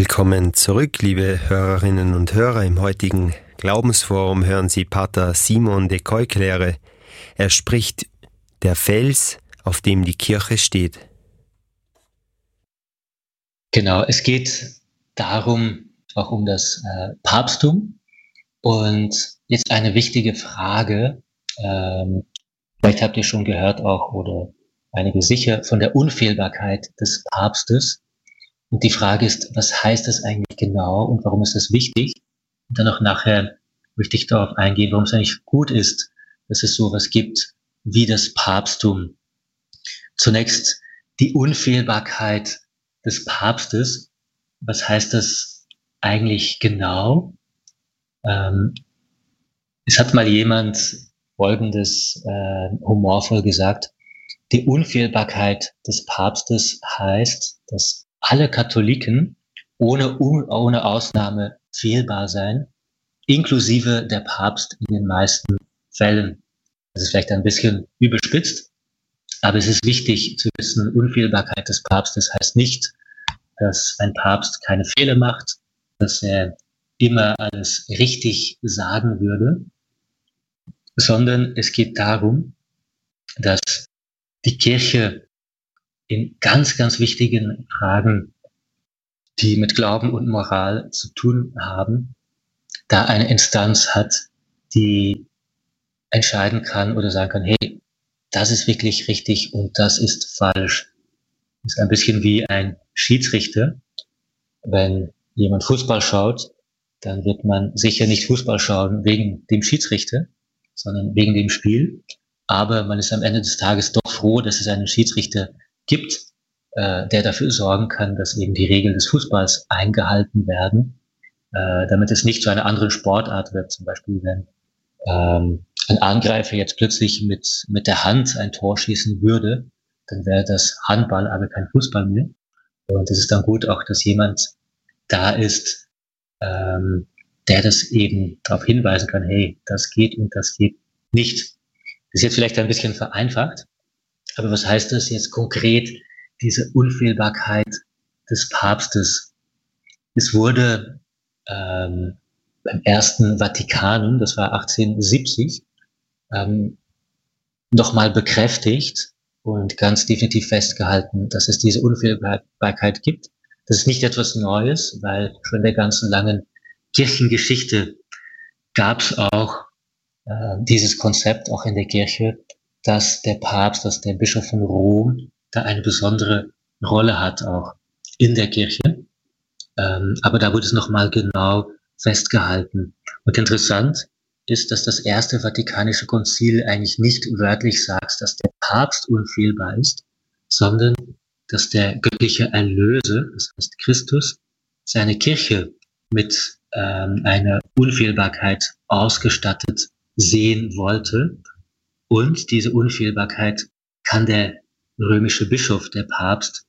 Willkommen zurück, liebe Hörerinnen und Hörer. Im heutigen Glaubensforum hören Sie Pater Simon de Keuklere. Er spricht der Fels, auf dem die Kirche steht. Genau, es geht darum, auch um das Papsttum. Und jetzt eine wichtige Frage, vielleicht habt ihr schon gehört auch oder einige sicher von der Unfehlbarkeit des Papstes. Und die Frage ist, was heißt das eigentlich genau und warum ist das wichtig? Und dann auch nachher möchte ich darauf eingehen, warum es eigentlich gut ist, dass es sowas gibt wie das Papsttum. Zunächst die Unfehlbarkeit des Papstes. Was heißt das eigentlich genau? Es hat mal jemand Folgendes humorvoll gesagt: Die Unfehlbarkeit des Papstes heißt, dass alle Katholiken ohne Ausnahme fehlbar sein, inklusive der Papst in den meisten Fällen. Das ist vielleicht ein bisschen überspitzt, aber es ist wichtig zu wissen, Unfehlbarkeit des Papstes heißt nicht, dass ein Papst keine Fehler macht, dass er immer alles richtig sagen würde, sondern es geht darum, dass die Kirche in ganz, ganz wichtigen Fragen, die mit Glauben und Moral zu tun haben, da eine Instanz hat, die entscheiden kann oder sagen kann, hey, das ist wirklich richtig und das ist falsch. Das ist ein bisschen wie ein Schiedsrichter. Wenn jemand Fußball schaut, dann wird man sicher nicht Fußball schauen wegen dem Schiedsrichter, sondern wegen dem Spiel. Aber man ist am Ende des Tages doch froh, dass es einen Schiedsrichter gibt, der dafür sorgen kann, dass eben die Regeln des Fußballs eingehalten werden, damit es nicht zu einer anderen Sportart wird. Zum Beispiel, wenn ein Angreifer jetzt plötzlich mit der Hand ein Tor schießen würde, dann wäre das Handball, aber kein Fußball mehr. Und es ist dann gut auch, dass jemand da ist, der das eben darauf hinweisen kann, hey, das geht und das geht nicht. Das ist jetzt vielleicht ein bisschen vereinfacht, aber was heißt das jetzt konkret, diese Unfehlbarkeit des Papstes? Es wurde beim Ersten Vatikanum, das war 1870, nochmal bekräftigt und ganz definitiv festgehalten, dass es diese Unfehlbarkeit gibt. Das ist nicht etwas Neues, weil schon in der ganzen langen Kirchengeschichte gab es auch dieses Konzept auch in der Kirche, dass der Papst, dass der Bischof von Rom da eine besondere Rolle hat auch in der Kirche. Aber da wurde es nochmal genau festgehalten. Und interessant ist, dass das Erste Vatikanische Konzil eigentlich nicht wörtlich sagt, dass der Papst unfehlbar ist, sondern dass der göttliche Erlöser, das heißt Christus, seine Kirche mit einer Unfehlbarkeit ausgestattet sehen wollte. Und diese Unfehlbarkeit kann der römische Bischof, der Papst,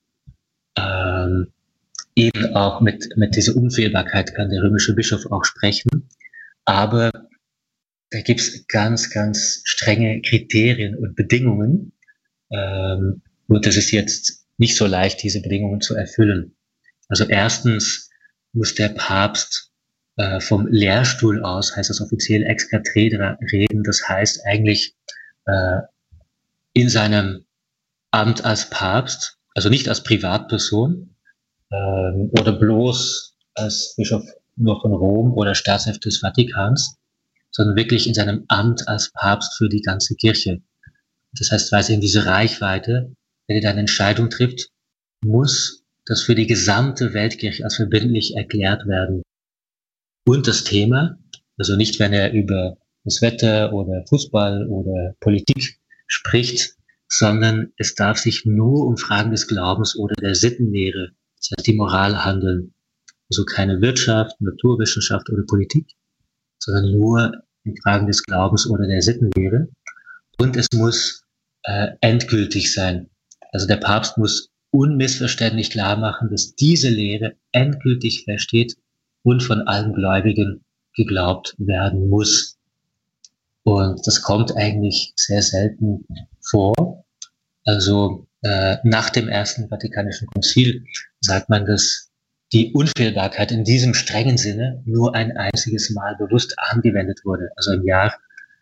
eben auch mit dieser Unfehlbarkeit kann der römische Bischof auch sprechen. Aber da gibt es ganz, ganz strenge Kriterien und Bedingungen. Und das ist jetzt nicht so leicht, diese Bedingungen zu erfüllen. Also erstens muss der Papst vom Lehrstuhl aus, heißt das offiziell, ex cathedra reden. Das heißt eigentlich in seinem Amt als Papst, also nicht als Privatperson oder bloß als Bischof nur von Rom oder Staatschef des Vatikans, sondern wirklich in seinem Amt als Papst für die ganze Kirche. Das heißt, weil es in diese Reichweite, wenn er da eine Entscheidung trifft, muss das für die gesamte Weltkirche als verbindlich erklärt werden. Und das Thema, also nicht, wenn er über das Wetter oder Fußball oder Politik spricht, sondern es darf sich nur um Fragen des Glaubens oder der Sittenlehre, das heißt die Moral, handeln. Also keine Wirtschaft, Naturwissenschaft oder Politik, sondern nur in Fragen des Glaubens oder der Sittenlehre. Und es muss endgültig sein. Also der Papst muss unmissverständlich klar machen, dass diese Lehre endgültig feststeht und von allen Gläubigen geglaubt werden muss. Und das kommt eigentlich sehr selten vor. Also nach dem Ersten Vatikanischen Konzil sagt man, dass die Unfehlbarkeit in diesem strengen Sinne nur ein einziges Mal bewusst angewendet wurde. Also im Jahr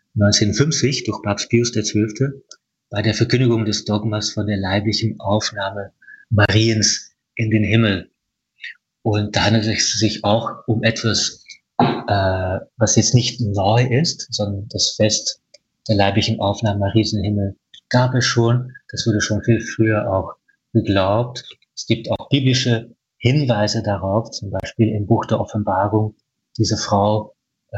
1950 durch Papst Pius XII. Bei der Verkündigung des Dogmas von der leiblichen Aufnahme Mariens in den Himmel. Und da handelt es sich auch um etwas, was jetzt nicht neu ist, sondern das Fest der leiblichen Aufnahme Mariens in den Himmel gab es schon. Das wurde schon viel früher auch geglaubt. Es gibt auch biblische Hinweise darauf, zum Beispiel im Buch der Offenbarung, diese Frau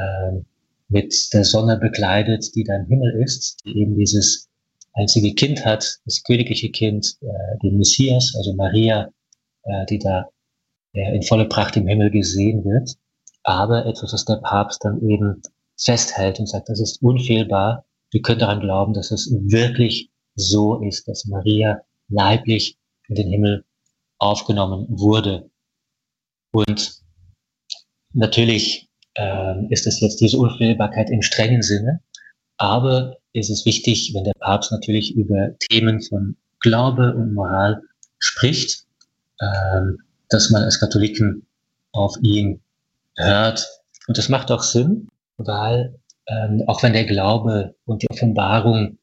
mit der Sonne bekleidet, die da im Himmel ist, die eben dieses einzige Kind hat, das königliche Kind, den Messias, also Maria, die da in voller Pracht im Himmel gesehen wird. Aber etwas, was der Papst dann eben festhält und sagt, das ist unfehlbar. Wir können daran glauben, dass es wirklich so ist, dass Maria leiblich in den Himmel aufgenommen wurde. Und natürlich ist es jetzt diese Unfehlbarkeit im strengen Sinne, aber es ist wichtig, wenn der Papst natürlich über Themen von Glaube und Moral spricht, dass man als Katholiken auf ihn hört. Und das macht auch Sinn, weil auch wenn der Glaube und die Offenbarung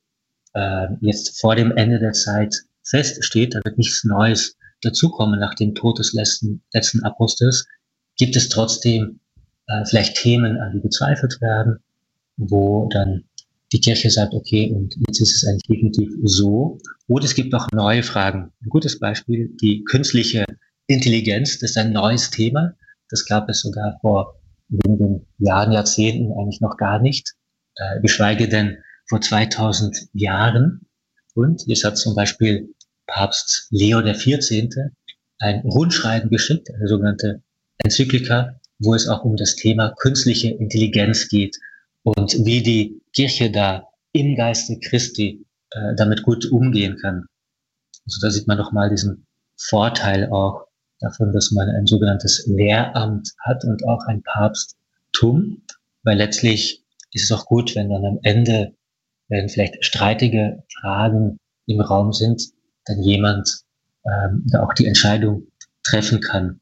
jetzt vor dem Ende der Zeit feststeht, da wird nichts Neues dazukommen nach dem Tod des letzten Apostels, gibt es trotzdem vielleicht Themen, an die bezweifelt werden, wo dann die Kirche sagt, okay, und jetzt ist es eigentlich definitiv so. Oder es gibt auch neue Fragen. Ein gutes Beispiel, die künstliche Intelligenz, das ist ein neues Thema. Das gab es sogar vor wenigen Jahren, Jahrzehnten eigentlich noch gar nicht, geschweige denn vor 2000 Jahren. Und jetzt hat zum Beispiel Papst Leo XIV. Ein Rundschreiben geschickt, eine sogenannte Enzyklika, wo es auch um das Thema künstliche Intelligenz geht und wie die Kirche da im Geiste Christi damit gut umgehen kann. Also da sieht man nochmal diesen Vorteil auch davon, dass man ein sogenanntes Lehramt hat und auch ein Papsttum, weil letztlich ist es auch gut, wenn dann am Ende, wenn vielleicht streitige Fragen im Raum sind, dann jemand da auch die Entscheidung treffen kann.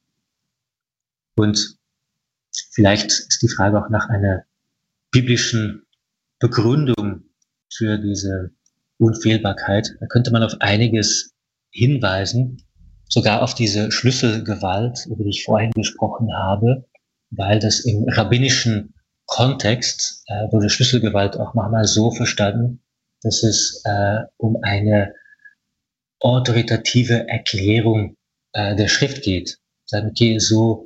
Und vielleicht ist die Frage auch nach einer biblischen Begründung für diese Unfehlbarkeit. Da könnte man auf einiges hinweisen, sogar auf diese Schlüsselgewalt, über die ich vorhin gesprochen habe, weil das im rabbinischen Kontext wurde Schlüsselgewalt auch manchmal so verstanden, dass es um eine autoritative Erklärung der Schrift geht. Sagen, okay, so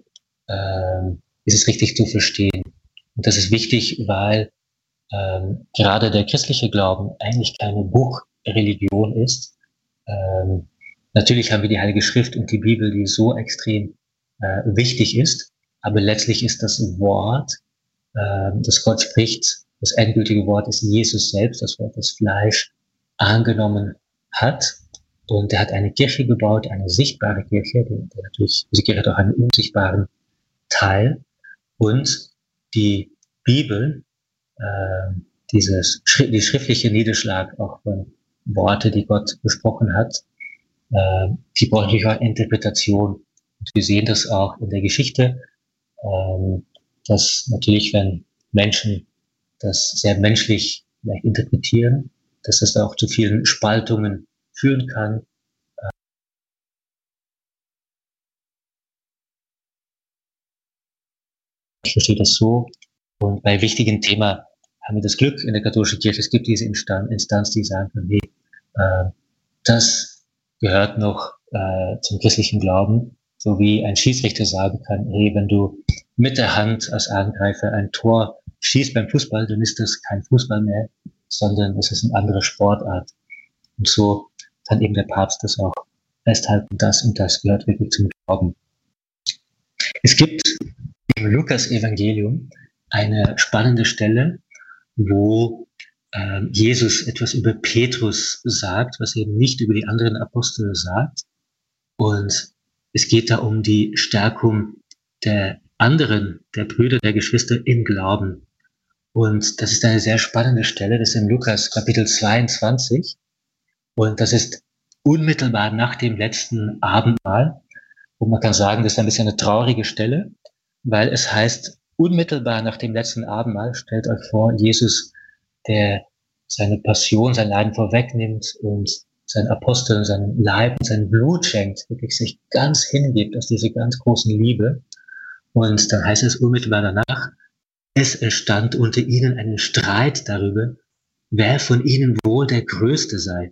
ist es richtig zu verstehen. Und das ist wichtig, weil gerade der christliche Glauben eigentlich keine Buchreligion ist. Natürlich haben wir die Heilige Schrift und die Bibel, die so extrem wichtig ist, aber letztlich ist das Wort, das Gott spricht, das endgültige Wort ist Jesus selbst, das Wort, das Fleisch angenommen hat. Und er hat eine Kirche gebaut, eine sichtbare Kirche, die natürlich, diese Kirche hat auch einen unsichtbaren Teil. Und die Bibel, die schriftliche Niederschlag auch von Worte, die Gott gesprochen hat, die brauchen natürlich auch Interpretation. Und wir sehen das auch in der Geschichte, dass natürlich, wenn Menschen das sehr menschlich vielleicht interpretieren, dass das auch zu vielen Spaltungen führen kann. Ich verstehe das so. Und bei wichtigen Themen haben wir das Glück in der katholischen Kirche, es gibt diese Instanz, die sagen kann, hey, das gehört noch zum christlichen Glauben, so wie ein Schiedsrichter sagen kann, hey, wenn du mit der Hand als Angreifer ein Tor schießt beim Fußball, dann ist das kein Fußball mehr, sondern es ist eine andere Sportart. Und so kann eben der Papst das auch festhalten, das und das gehört wirklich zum Glauben. Es gibt im Lukas-Evangelium eine spannende Stelle, wo Jesus etwas über Petrus sagt, was er eben nicht über die anderen Apostel sagt. Und es geht da um die Stärkung der anderen, der Brüder, der Geschwister im Glauben. Und das ist eine sehr spannende Stelle, das ist in Lukas Kapitel 22. Und das ist unmittelbar nach dem letzten Abendmahl. Und man kann sagen, das ist ein bisschen eine traurige Stelle, weil es heißt, unmittelbar nach dem letzten Abendmahl, stellt euch vor, Jesus, der seine Passion, sein Leiden vorwegnimmt und seinen Aposteln seinen Leib und sein Blut schenkt, wirklich sich ganz hingibt aus dieser ganz großen Liebe. Und dann heißt es unmittelbar danach, es entstand unter ihnen einen Streit darüber, wer von ihnen wohl der Größte sei.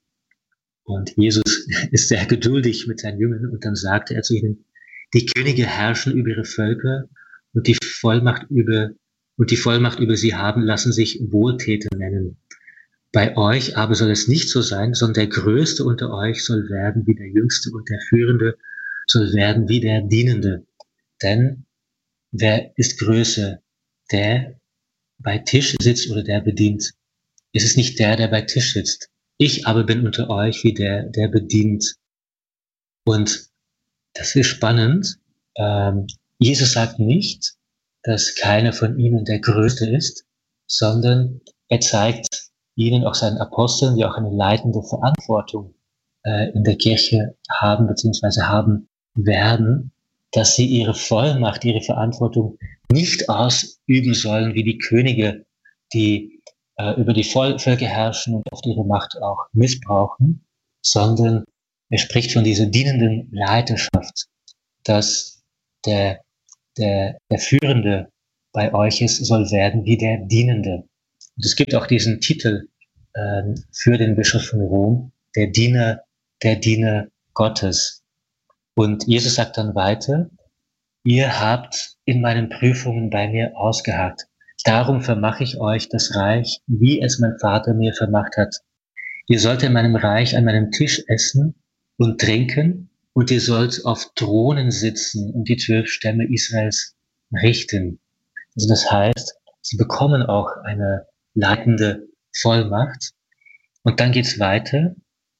Und Jesus ist sehr geduldig mit seinen Jüngern und dann sagte er zu ihnen, die Könige herrschen über ihre Völker und die Vollmacht über sie haben, lassen sich Wohltäter nennen. Bei euch aber soll es nicht so sein, sondern der Größte unter euch soll werden wie der Jüngste und der Führende soll werden wie der Dienende. Denn wer ist größer, der bei Tisch sitzt oder der bedient? Es ist nicht der, der bei Tisch sitzt. Ich aber bin unter euch wie der, der bedient. Und das ist spannend. Jesus sagt nicht, dass keiner von ihnen der Größte ist, sondern er zeigt ihnen, auch seinen Aposteln, die auch eine leitende Verantwortung in der Kirche haben bzw. haben werden, dass sie ihre Vollmacht, ihre Verantwortung nicht ausüben sollen wie die Könige, die über die Völker herrschen und oft ihre Macht auch missbrauchen, sondern er spricht von dieser dienenden Leiterschaft, dass der Führende bei euch ist, soll werden wie der Dienende. Und es gibt auch diesen Titel für den Bischof von Rom, der Diener Gottes. Und Jesus sagt dann weiter, ihr habt in meinen Prüfungen bei mir ausgeharrt. Darum vermache ich euch das Reich, wie es mein Vater mir vermacht hat. Ihr sollt in meinem Reich an meinem Tisch essen und trinken und ihr sollt auf Thronen sitzen und die 12 Stämme Israels richten. Also das heißt, sie bekommen auch eine leitende Vollmacht. Und dann geht's weiter.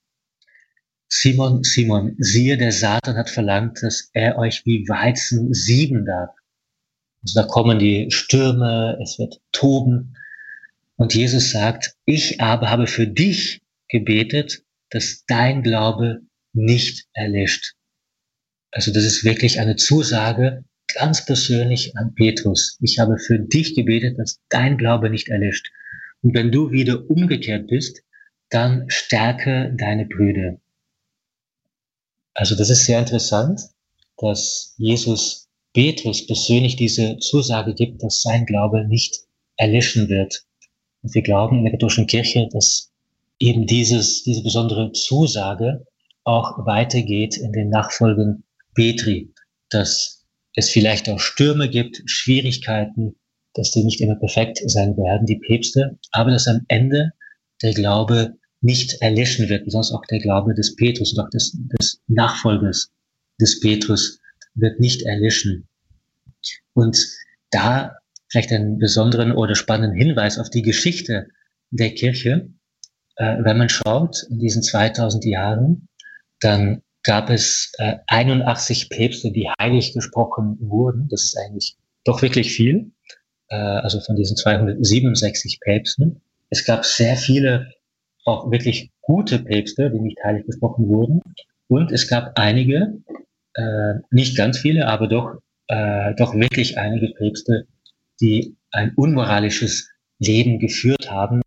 Simon, Simon, siehe, der Satan hat verlangt, dass er euch wie Weizen sieben darf. Also da kommen die Stürme, es wird toben. Und Jesus sagt, ich aber habe für dich gebetet, dass dein Glaube nicht erlischt. Also das ist wirklich eine Zusage ganz persönlich an Petrus. Ich habe für dich gebetet, dass dein Glaube nicht erlischt. Und wenn du wieder umgekehrt bist, dann stärke deine Brüder. Also das ist sehr interessant, dass Jesus Petrus persönlich diese Zusage gibt, dass sein Glaube nicht erlischen wird. Und wir glauben in der katholischen Kirche, dass eben diese besondere Zusage auch weitergeht in den Nachfolgen Petri, dass es vielleicht auch Stürme gibt, Schwierigkeiten, dass die nicht immer perfekt sein werden, die Päpste, aber dass am Ende der Glaube nicht erlischen wird, besonders auch der Glaube des Petrus und auch des Nachfolgers des Petrus wird nicht erlischen. Und da vielleicht einen besonderen oder spannenden Hinweis auf die Geschichte der Kirche. Wenn man schaut, in diesen 2000 Jahren, dann gab es 81 Päpste, die heilig gesprochen wurden. Das ist eigentlich doch wirklich viel. Also von diesen 267 Päpsten. Es gab sehr viele auch wirklich gute Päpste, die nicht heilig gesprochen wurden. Und es gab einige, nicht ganz viele, aber doch wirklich einige Päpste, die ein unmoralisches Leben geführt haben.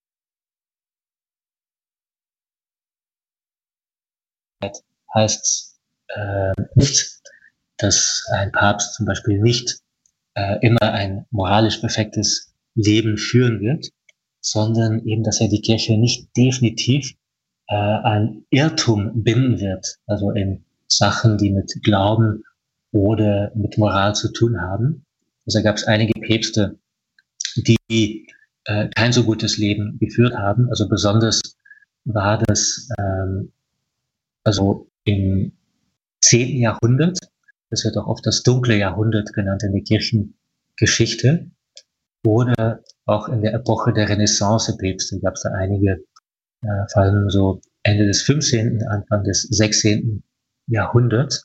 Heißt nicht, dass ein Papst zum Beispiel nicht immer ein moralisch perfektes Leben führen wird, sondern eben, dass er die Kirche nicht definitiv an Irrtum binden wird, also in Sachen, die mit Glauben oder mit Moral zu tun haben. Also da gab es einige Päpste, die kein so gutes Leben geführt haben. Also besonders war das also im 10. Jahrhundert, das wird auch oft das dunkle Jahrhundert genannt in der Kirchengeschichte, oder auch in der Epoche der Renaissance-Päpste gab es da einige, vor allem so Ende des 15., Anfang des 16. Jahrhunderts.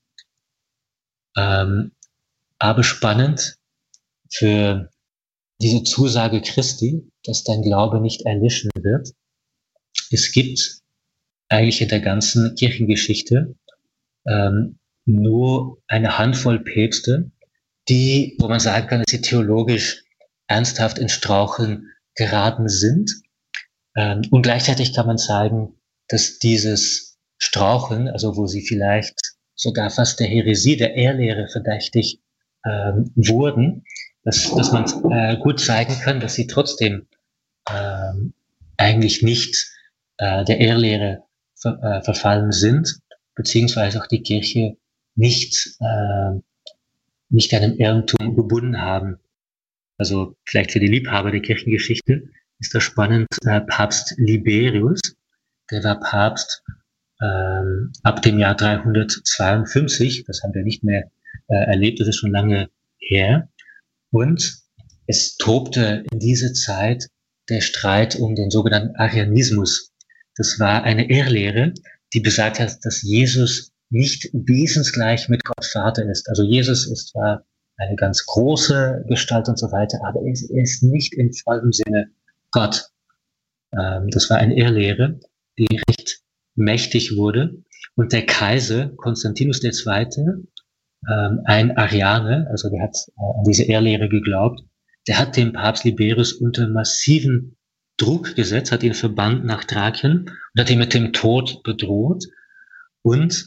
Aber spannend für diese Zusage Christi, dass dein Glaube nicht erlischen wird. Es gibt eigentlich in der ganzen Kirchengeschichte nur eine Handvoll Päpste, die, wo man sagen kann, dass sie theologisch ernsthaft ins Straucheln geraten sind. Und gleichzeitig kann man sagen, dass dieses Straucheln, also wo sie vielleicht sogar fast der Häresie, der Irrlehre verdächtig wurden, dass man gut zeigen kann, dass sie trotzdem eigentlich nicht der Irrlehre verfallen sind, beziehungsweise auch die Kirche nicht einem Irrtum gebunden haben. Also vielleicht für die Liebhaber der Kirchengeschichte ist das spannend. Papst Liberius, der war Papst ab dem Jahr 352, das haben wir nicht mehr erlebt, das ist schon lange her. Und es tobte in dieser Zeit der Streit um den sogenannten Arianismus. Das war eine Irrlehre, die besagt hat, dass Jesus nicht wesensgleich mit Gott Vater ist. Also Jesus ist zwar eine ganz große Gestalt und so weiter, aber er ist nicht im vollen Sinne Gott. Das war eine Irrlehre, die recht mächtig wurde. Und der Kaiser Konstantinus II., ein Arianer, also der hat an diese Irrlehre geglaubt, der hat den Papst Liberius unter massiven Druck gesetzt, hat ihn verbannt nach Thrakien und hat ihn mit dem Tod bedroht und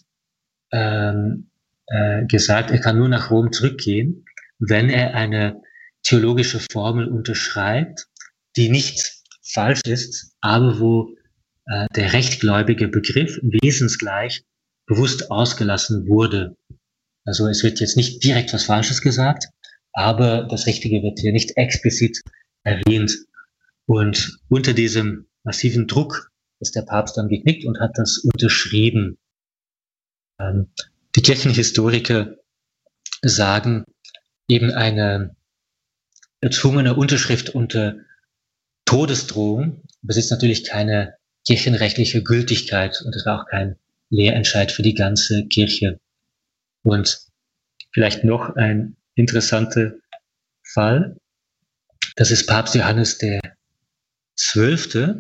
gesagt, er kann nur nach Rom zurückgehen, wenn er eine theologische Formel unterschreibt, die nicht falsch ist, aber wo der rechtgläubige Begriff wesensgleich bewusst ausgelassen wurde. Also es wird jetzt nicht direkt was Falsches gesagt, aber das Richtige wird hier nicht explizit erwähnt. Und unter diesem massiven Druck ist der Papst dann geknickt und hat das unterschrieben. Die Kirchenhistoriker sagen, eben eine erzwungene Unterschrift unter Todesdrohung besitzt natürlich keine kirchenrechtliche Gültigkeit und es war auch kein Lehrentscheid für die ganze Kirche. Und vielleicht noch ein interessanter Fall, das ist Papst Johannes der 12.,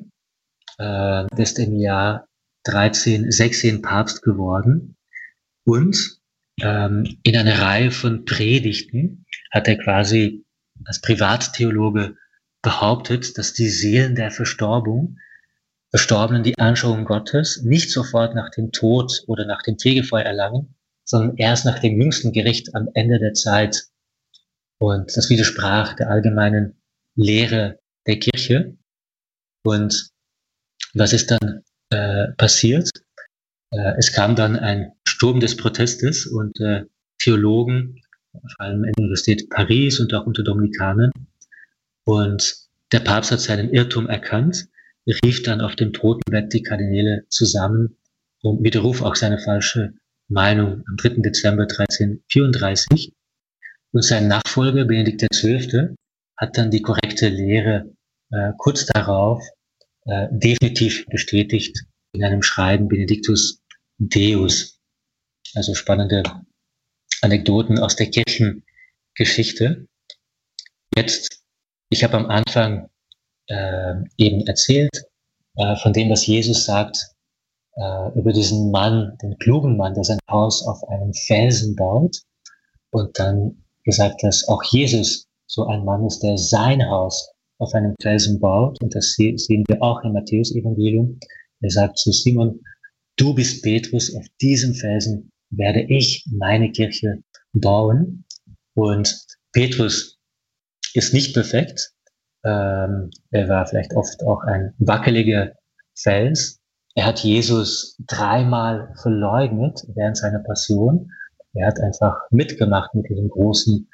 der ist im Jahr 1316 Papst geworden und in einer Reihe von Predigten hat er quasi als Privattheologe behauptet, dass die Seelen der Verstorbenen die Anschauung Gottes nicht sofort nach dem Tod oder nach dem Fegefeuer erlangen, sondern erst nach dem jüngsten Gericht am Ende der Zeit. Und das widersprach der allgemeinen Lehre der Kirche. Und was ist dann passiert? Es kam dann ein Sturm des Protestes und Theologen, vor allem in der Universität Paris und auch unter Dominikanern. Und der Papst hat seinen Irrtum erkannt, rief dann auf dem Totenbett die Kardinäle zusammen und widerruf auch seine falsche Meinung am 3. Dezember 1334. Und sein Nachfolger, Benedikt XII., hat dann die korrekte Lehre kurz darauf definitiv bestätigt in einem Schreiben Benedictus Deus. Also spannende Anekdoten aus der Kirchengeschichte. Jetzt, ich habe am Anfang eben erzählt von dem, was Jesus sagt über diesen Mann, den klugen Mann, der sein Haus auf einem Felsen baut und dann gesagt, dass auch Jesus so ein Mann ist, der sein Haus auf einem Felsen baut. Und das sehen wir auch im Matthäus-Evangelium. Er sagt zu Simon, du bist Petrus, auf diesem Felsen werde ich meine Kirche bauen. Und Petrus ist nicht perfekt. Er war vielleicht oft auch ein wackeliger Fels. Er hat Jesus 3-mal verleugnet während seiner Passion. Er hat einfach mitgemacht mit diesem großen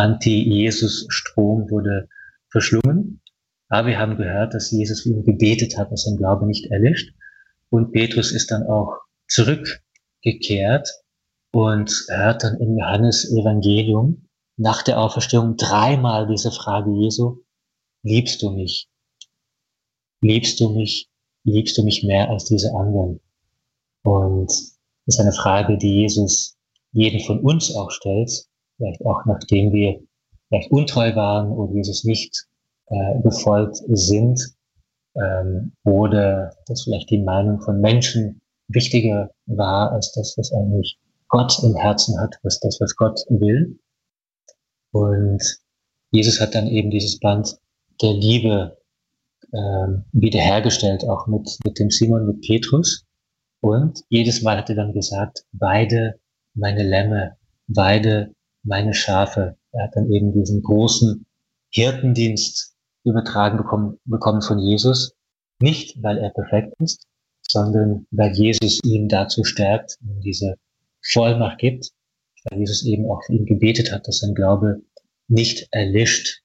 Anti-Jesus-Strom, wurde verschlungen. Aber wir haben gehört, dass Jesus für ihn gebetet hat, dass sein Glaube nicht erlischt. Und Petrus ist dann auch zurückgekehrt und hört dann im Johannes-Evangelium nach der Auferstehung 3-mal diese Frage Jesu, liebst du mich? Liebst du mich? Liebst du mich mehr als diese anderen? Und das ist eine Frage, die Jesus jeden von uns auch stellt, vielleicht auch nachdem wir vielleicht untreu waren oder Jesus nicht gefolgt sind, oder dass vielleicht die Meinung von Menschen wichtiger war als das, was eigentlich Gott im Herzen hat, was Gott will. Und Jesus hat dann eben dieses Band der Liebe wiederhergestellt, auch mit dem Simon, mit Petrus. Und jedes Mal hat er dann gesagt, weide meine Lämme, weide meine Schafe. Er hat dann eben diesen großen Hirtendienst übertragen bekommen von Jesus. Nicht, weil er perfekt ist, sondern weil Jesus ihn dazu stärkt, ihm diese Vollmacht gibt, weil Jesus eben auch für ihn gebetet hat, dass sein Glaube nicht erlischt.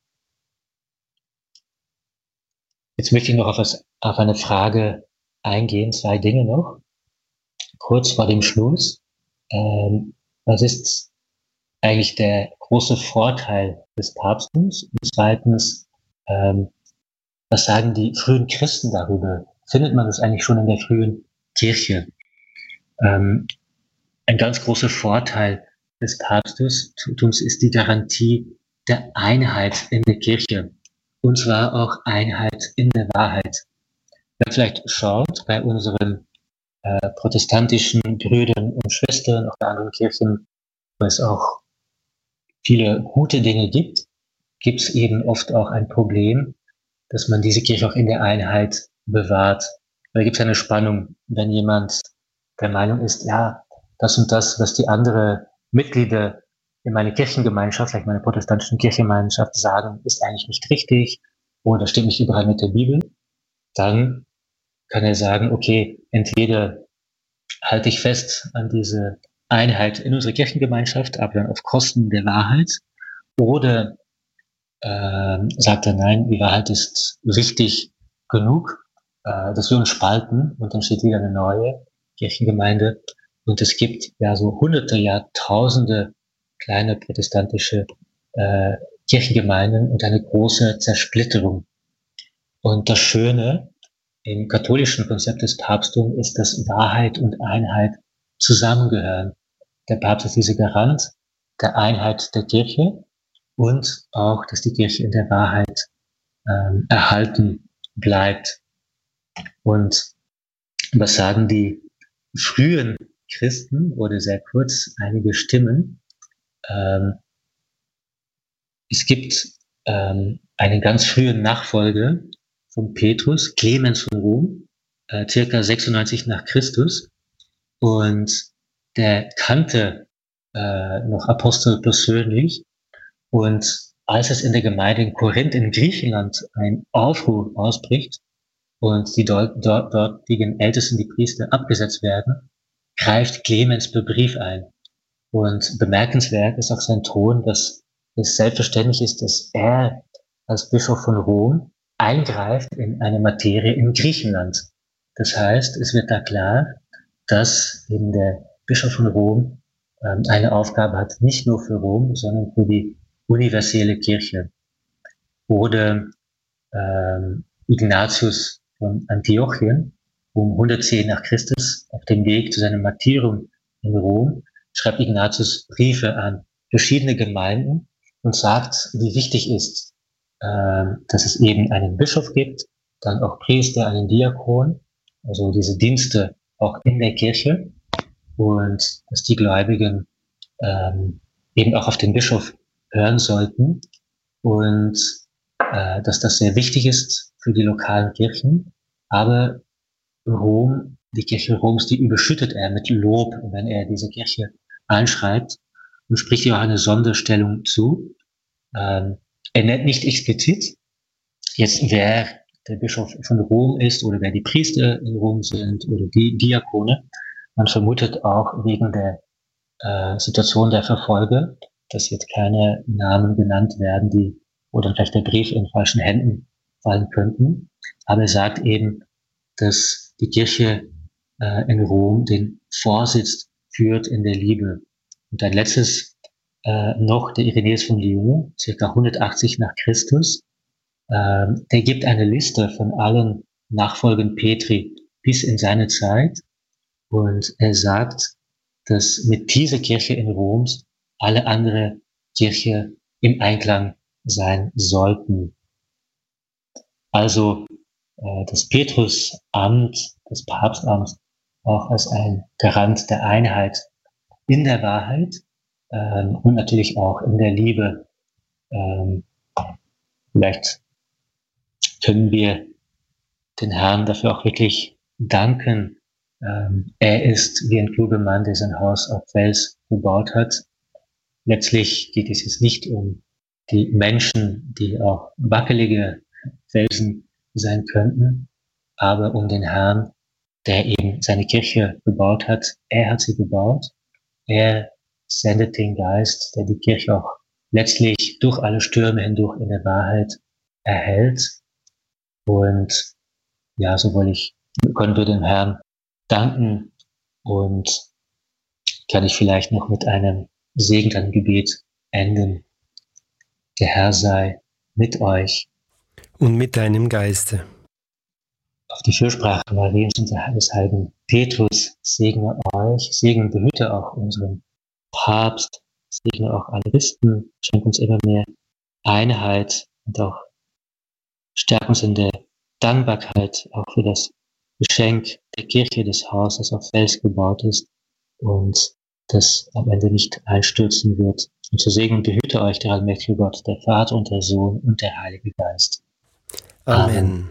Jetzt möchte ich noch auf eine Frage eingehen, 2 Dinge noch, kurz vor dem Schluss. Was ist eigentlich der große Vorteil des Papsttums? Und zweitens, was sagen die frühen Christen darüber? Findet man das eigentlich schon in der frühen Kirche? Ein ganz großer Vorteil des Papsttums ist die Garantie der Einheit in der Kirche. Und zwar auch Einheit in der Wahrheit. Wer vielleicht schaut bei unseren protestantischen Brüdern und Schwestern, auch bei anderen Kirchen, wo es auch viele gute Dinge gibt, gibt es eben oft auch ein Problem, dass man diese Kirche auch in der Einheit bewahrt. Da gibt es eine Spannung, wenn jemand der Meinung ist, ja, das und das, was die anderen Mitglieder in meiner Kirchengemeinschaft, vielleicht meiner protestantischen Kirchengemeinschaft sagen, ist eigentlich nicht richtig oder stimmt nicht überall mit der Bibel, dann kann er sagen, okay, entweder halte ich fest an diese Einheit in unserer Kirchengemeinschaft, aber dann auf Kosten der Wahrheit, oder sagt er, nein, die Wahrheit ist wichtig genug, dass wir uns spalten und dann steht wieder eine neue Kirchengemeinde. Und es gibt ja so hunderte, Jahrtausende kleine protestantische Kirchengemeinden und eine große Zersplitterung. Und das Schöne im katholischen Konzept des Papsttums ist, dass Wahrheit und Einheit zusammengehören. Der Papst ist dieser Garant der Einheit der Kirche und auch, dass die Kirche in der Wahrheit erhalten bleibt. Und was sagen die frühen Christen, oder sehr kurz einige Stimmen? Es gibt einen ganz frühen Nachfolger von Petrus, Clemens von Rom, circa 96 nach Christus. Und der kannte noch Apostel persönlich. Und als es in der Gemeinde in Korinth in Griechenland ein Aufruhr ausbricht und die dortigen Ältesten, die Priester, abgesetzt werden, greift Clemens per Brief ein. Und bemerkenswert ist auch sein Ton, dass es selbstverständlich ist, dass er als Bischof von Rom eingreift in eine Materie in Griechenland. Das heißt, es wird da klar, dass eben der Bischof von Rom eine Aufgabe hat, nicht nur für Rom, sondern für die universelle Kirche. Oder Ignatius von Antiochien, um 110 nach Christus, auf dem Weg zu seinem Martyrium in Rom, schreibt Ignatius Briefe an verschiedene Gemeinden und sagt, wie wichtig ist, dass es eben einen Bischof gibt, dann auch Priester, einen Diakon, also diese Dienste auch in der Kirche, und dass die Gläubigen eben auch auf den Bischof hören sollten und dass das sehr wichtig ist für die lokalen Kirchen. Aber Rom, die Kirche Roms, die überschüttet er mit Lob, wenn er diese Kirche anschreibt, und spricht ihr auch eine Sonderstellung zu. Er nennt nicht explizit jetzt, wer der Bischof von Rom ist oder wer die Priester in Rom sind oder die Diakone. Man vermutet auch wegen der Situation der Verfolger, dass jetzt keine Namen genannt werden, die oder vielleicht der Brief in falschen Händen fallen könnten. Aber er sagt eben, dass die Kirche in Rom den Vorsitz führt in der Liebe. Und ein letztes noch, der Irenäus von Lyon, circa 180 nach Christus, der gibt eine Liste von allen Nachfolgern Petri bis in seine Zeit. Und er sagt, dass mit dieser Kirche in Roms alle andere Kirche im Einklang sein sollten. Also das Petrusamt, das Papstamt, auch als ein Garant der Einheit in der Wahrheit und natürlich auch in der Liebe. Vielleicht können wir den Herrn dafür auch wirklich danken. Er ist wie ein kluger Mann, der sein Haus auf Fels gebaut hat. Letztlich geht es jetzt nicht um die Menschen, die auch wackelige Felsen sein könnten, aber um den Herrn, der eben seine Kirche gebaut hat. Er hat sie gebaut. Er sendet den Geist, der die Kirche auch letztlich durch alle Stürme hindurch in der Wahrheit erhält. Und ja, können wir dem Herrn danken und kann ich vielleicht noch mit einem segnenden Gebet enden. Der Herr sei mit euch. Und mit deinem Geiste. Auf die Fürsprache Mariens und des heiligen Petrus segne euch, segne und behüte auch unseren Papst, segne auch alle Christen, schenke uns immer mehr Einheit und auch stärke uns in der Dankbarkeit auch für das Geschenk der Kirche, des Hauses, das auf Fels gebaut ist und das am Ende nicht einstürzen wird. Und zu segnen und behüte euch der allmächtige Gott, der Vater und der Sohn und der Heilige Geist. Amen.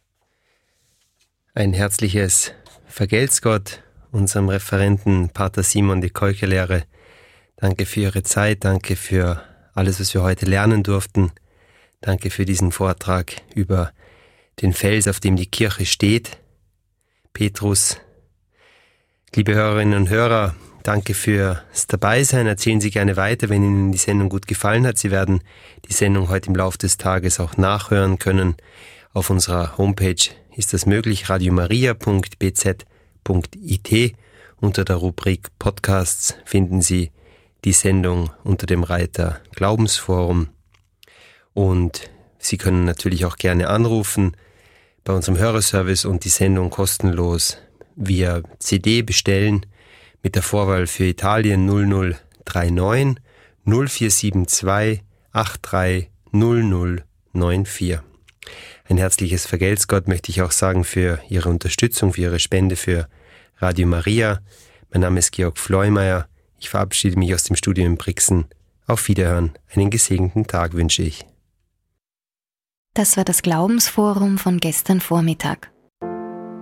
Ein herzliches Vergelt's Gott unserem Referenten Pater Simon de Keukelere. Danke für Ihre Zeit, danke für alles, was wir heute lernen durften. Danke für diesen Vortrag über den Fels, auf dem die Kirche steht. Petrus, liebe Hörerinnen und Hörer, danke fürs Dabeisein. Erzählen Sie gerne weiter, wenn Ihnen die Sendung gut gefallen hat. Sie werden die Sendung heute im Laufe des Tages auch nachhören können. Auf unserer Homepage ist das möglich, radiomaria.bz.it. Unter der Rubrik Podcasts finden Sie die Sendung unter dem Reiter Glaubensforum. Und Sie können natürlich auch gerne anrufen bei unserem Hörerservice und die Sendung kostenlos via CD bestellen mit der Vorwahl für Italien 0039 0472 83 0094. Ein herzliches Vergelt's Gott möchte ich auch sagen für Ihre Unterstützung, für Ihre Spende für Radio Maria. Mein Name ist Georg Fleumeier. Ich verabschiede mich aus dem Studio in Brixen. Auf Wiederhören. Einen gesegneten Tag wünsche ich. Das war das Glaubensforum von gestern Vormittag.